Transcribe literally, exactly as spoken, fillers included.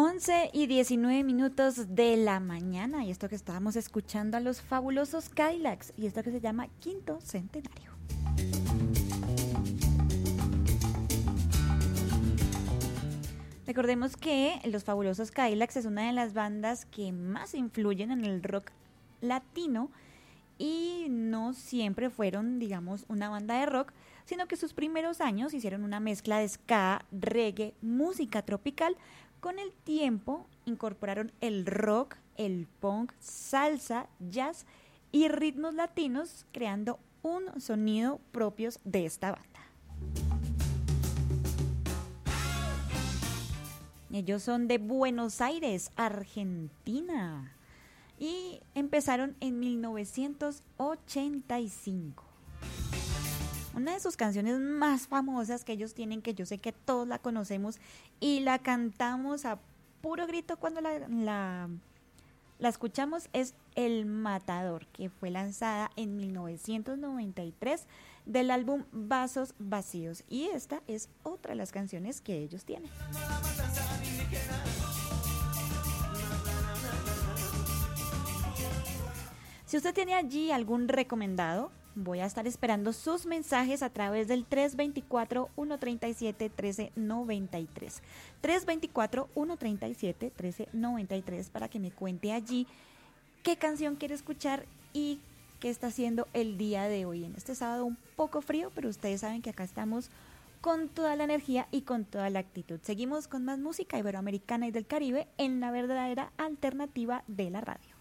once y diecinueve minutos de la mañana, y esto que estábamos escuchando a los fabulosos Cadillacs, y esto que se llama Quinto Centenario. Recordemos que los fabulosos Cadillacs es una de las bandas que más influyen en el rock latino, y no siempre fueron, digamos, una banda de rock, sino que sus primeros años hicieron una mezcla de ska, reggae, música tropical. Con el tiempo incorporaron el rock, el punk, salsa, jazz y ritmos latinos, creando un sonido propios de esta banda. Ellos son de Buenos Aires, Argentina, y empezaron en mil novecientos ochenta y cinco. Una de sus canciones más famosas que ellos tienen, que yo sé que todos la conocemos y la cantamos a puro grito cuando la, la, la escuchamos, es El Matador, que fue lanzada en mil novecientos noventa y tres del álbum Vasos Vacíos. Y esta es otra de las canciones que ellos tienen. Si usted tiene allí algún recomendado, voy a estar esperando sus mensajes a través del tres dos cuatro, uno tres siete, uno tres nueve tres. tres dos cuatro, uno tres siete, uno tres nueve tres para que me cuente allí qué canción quiere escuchar y qué está haciendo el día de hoy. En este sábado un poco frío, pero ustedes saben que acá estamos con toda la energía y con toda la actitud. Seguimos con más música iberoamericana y del Caribe en la verdadera alternativa de la radio.